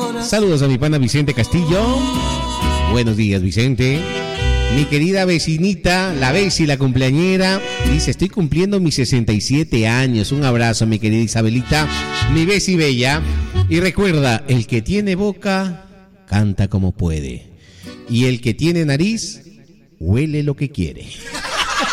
Saludos a mi pana Vicente Castillo. Buenos días, Vicente. Mi querida vecinita, la Besi, la cumpleañera, dice: estoy cumpliendo mis 67 años. Un abrazo, mi querida Isabelita, mi Besi bella. Y recuerda, el que tiene boca, canta como puede. Y el que tiene nariz, huele lo que quiere.